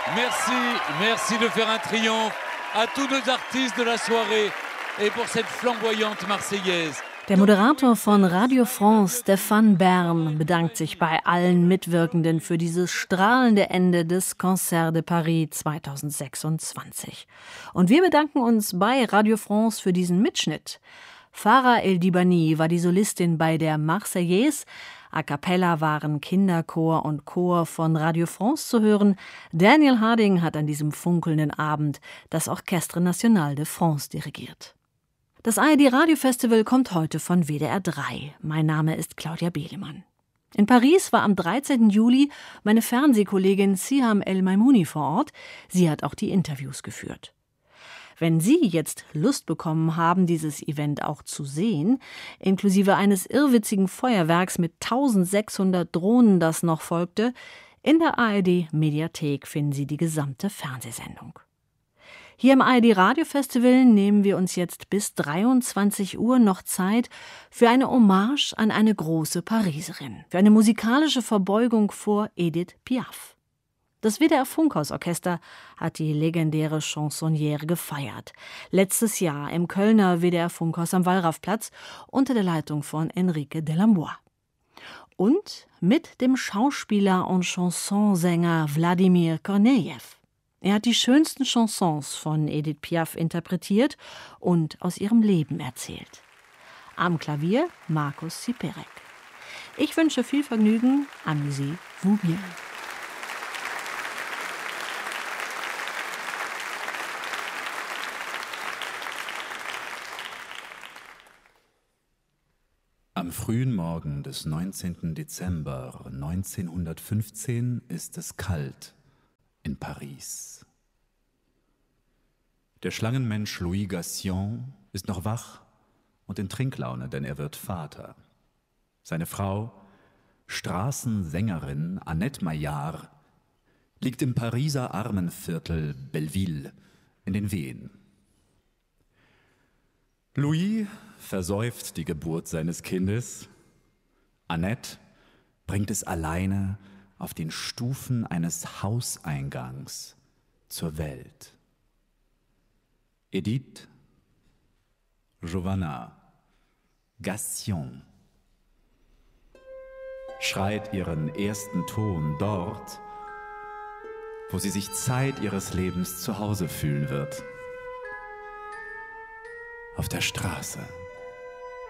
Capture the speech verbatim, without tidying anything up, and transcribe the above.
Merci, merci de faire un triomphe à tous nos artistes de la soirée et pour cette flamboyante Marseillaise. Der Moderator von Radio France, Stéphane Bern, bedankt sich bei allen Mitwirkenden für dieses strahlende Ende des Concert de Paris zweitausendsechsundzwanzig. Und wir bedanken uns bei Radio France für diesen Mitschnitt. Farah El-Dibani war die Solistin bei der Marseillaise. A cappella waren Kinderchor und Chor von Radio France zu hören. Daniel Harding hat an diesem funkelnden Abend das Orchestre National de France dirigiert. Das A R D-Radio-Festival kommt heute von W D R drei. Mein Name ist Claudia Behlemann. In Paris war am dreizehnten Juli meine Fernsehkollegin Siham El-Maimouni vor Ort. Sie hat auch die Interviews geführt. Wenn Sie jetzt Lust bekommen haben, dieses Event auch zu sehen, inklusive eines irrwitzigen Feuerwerks mit eintausendsechshundert Drohnen, das noch folgte, in der A R D-Mediathek finden Sie die gesamte Fernsehsendung. Hier im A R D-Radio-Festival nehmen wir uns jetzt bis dreiundzwanzig Uhr noch Zeit für eine Hommage an eine große Pariserin, für eine musikalische Verbeugung vor Edith Piaf. Das W D R-Funkhausorchester hat die legendäre Chansonnière gefeiert. Letztes Jahr im Kölner W D R-Funkhaus am Wallrafplatz unter der Leitung von Enrique Delambois. Und mit dem Schauspieler und Chansonsänger Wladimir Kornejew. Er hat die schönsten Chansons von Edith Piaf interpretiert und aus ihrem Leben erzählt. Am Klavier Markus Siperek. Ich wünsche viel Vergnügen. Amusez-vous bien. Am frühen Morgen des neunzehnten Dezember neunzehnhundertfünfzehn ist es kalt in Paris. Der Schlangenmensch Louis Gassion ist noch wach und in Trinklaune, denn er wird Vater. Seine Frau, Straßensängerin Annette Maillard, liegt im Pariser Armenviertel Belleville in den Wehen. Louis versäuft die Geburt seines Kindes. Annette bringt es alleine auf den Stufen eines Hauseingangs zur Welt. Edith, Giovanna, Gassion schreit ihren ersten Ton dort, wo sie sich Zeit ihres Lebens zu Hause fühlen wird. Auf der Straße.